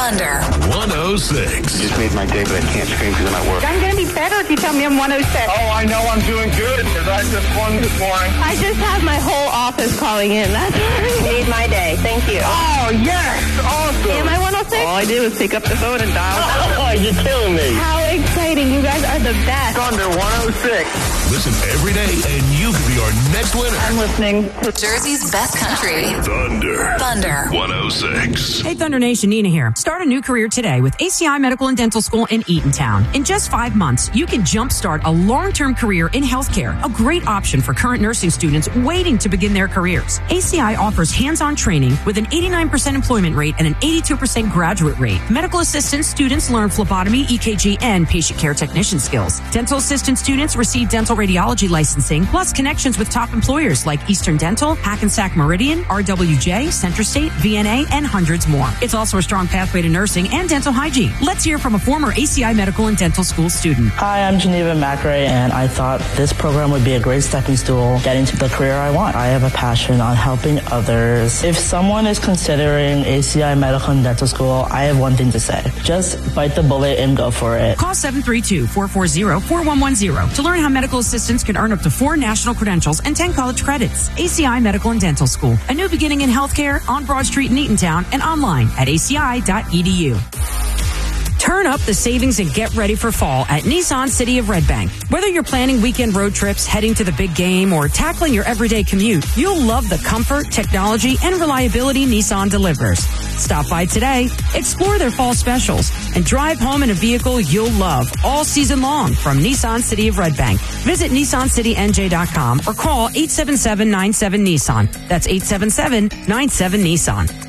Thunder 106. You just made my day, but I can't scream because I'm at work. I'm going to be better if you tell me I'm 106. Oh, I know I'm doing good because I just won this morning. I just have my whole office calling in. That's made my day. Thank you. Oh, yes. Awesome. Am I 106? All I did was pick up the phone and dial. Oh, you're killing me. How exciting. You guys are the best. Thunder 106. Listen every day and you could be our next winner. I'm listening to Jersey's best country. Thunder 106. Hey, Thunder Nation, Nina here. Start a new career today with ACI Medical and Dental School in Eatontown. In just 5 months, you can jumpstart a long-term career in healthcare, a great option for current nursing students waiting to begin their careers. ACI offers hands-on training with an 89% employment rate and an 82% graduate rate. Medical assistant students learn phlebotomy, EKG, and patient care technician skills. Dental assistant students receive dental radiology licensing, plus connections with top employers like Eastern Dental, Hackensack Meridian, RWJ, CentraState, VNA, and hundreds more. It's also a strong pathway to nursing and dental hygiene. Let's hear from a former ACI Medical and Dental School student. Hi, I'm Geneva McRae, and I thought this program would be a great stepping stool getting to the career I want. I have a passion on helping others. If someone is considering ACI Medical and Dental School, I have one thing to say. Just bite the bullet and go for it. Call 732-440-4110 to learn how medical assistants can earn up to 4 national credentials and 10 college credits. ACI Medical and Dental School, a new beginning in healthcare on Broad Street in Eatontown and online at aci.edu. Turn up the savings and get ready for fall at Nissan City of Red Bank. Whether you're planning weekend road trips, heading to the big game, or tackling your everyday commute, you'll love the comfort, technology, and reliability Nissan delivers. Stop by today, explore their fall specials, and drive home in a vehicle you'll love all season long from Nissan City of Red Bank. Visit NissanCityNJ.com or call 877-97-NISSAN. That's 877-97-NISSAN.